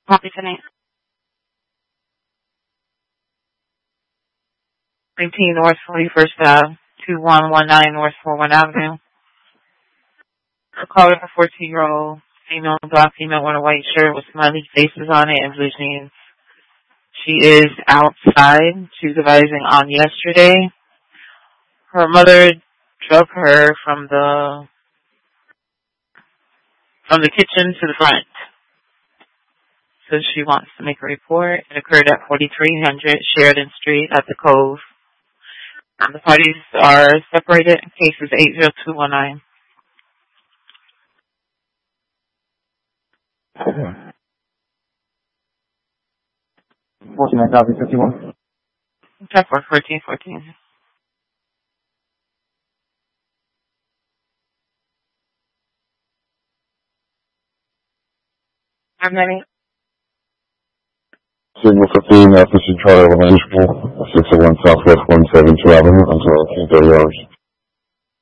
Copy tonight. 19 North 41st Ave, 2119 North 41 Avenue. A caller, a 14-year-old female, black female, wearing a white shirt with smiley faces on it and blue jeans. She is outside. She was advising on yesterday. Her mother drug her from the kitchen to the front. So she wants to make a report. It occurred at 4300 Sheridan Street at the Cove. The parties are separated. Case is 80219. Okay. 49 copy 51. Check for 1414. How many? Signal 15, Fishing Charter Elementary School, 601 Southwest 172 Avenue, until 1830 hours.